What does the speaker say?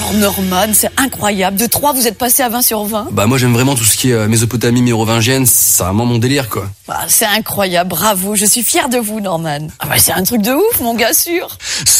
Alors Norman, c'est incroyable. De 3, vous êtes passé à 20 sur 20. Bah moi j'aime vraiment tout ce qui est Mésopotamie mérovingienne, c'est vraiment mon délire quoi. Bah, c'est incroyable, bravo. Je suis fière de vous, Norman. Ah bah, c'est un truc de ouf, mon gars sûr.